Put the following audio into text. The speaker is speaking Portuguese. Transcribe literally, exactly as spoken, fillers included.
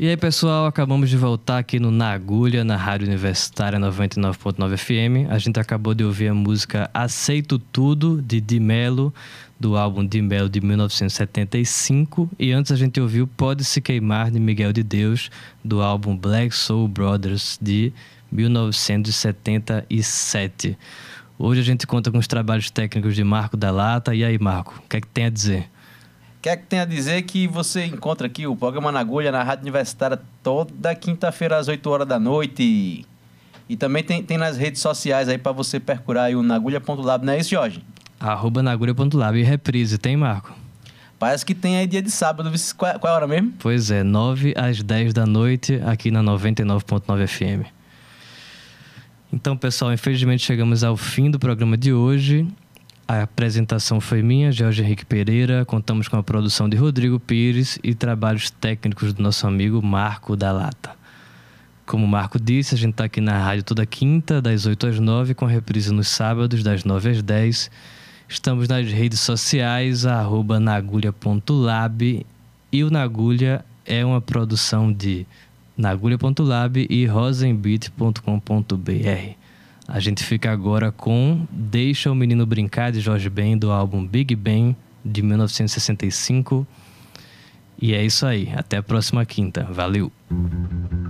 E aí, pessoal, acabamos de voltar aqui no Na Agulha, na Rádio Universitária noventa e nove ponto nove F M. A gente acabou de ouvir a música Aceito Tudo, de Di Mello, do álbum Di Mello de mil novecentos e setenta e cinco. E antes a gente ouviu Pode Se Queimar, de Miguel de Deus, do álbum Black Soul Brothers, de mil novecentos e setenta e sete. Hoje a gente conta com os trabalhos técnicos de Marco da Lata. E aí, Marco, o que é que tem a dizer? O que é que tem a dizer que você encontra aqui o programa Na Agulha na Rádio Universitária toda quinta-feira às oito horas da noite. E também tem, tem nas redes sociais aí para você percurar aí o nagulha ponto lab, não é isso, Jorge? Arroba nagulha ponto lab. E reprise, tem, Marco? Parece que tem aí dia de sábado. Qual, qual é a hora mesmo? Pois é, nove às dez da noite aqui na noventa e nove ponto nove F M. Então, pessoal, infelizmente chegamos ao fim do programa de hoje. A apresentação foi minha, Jorge Henrique Pereira. Contamos com a produção de Rodrigo Pires e trabalhos técnicos do nosso amigo Marco da Lata. Como o Marco disse, a gente está aqui na rádio toda quinta, das oito às nove, com reprise nos sábados, das nove às dez. Estamos nas redes sociais, arroba nagulha ponto lab. E o Nagulha é uma produção de nagulha ponto lab e rosenbeat ponto com ponto b r. A gente fica agora com Deixa o Menino Brincar, de Jorge Ben, do álbum Big Ben, de mil novecentos e sessenta e cinco. E é isso aí. Até a próxima quinta. Valeu!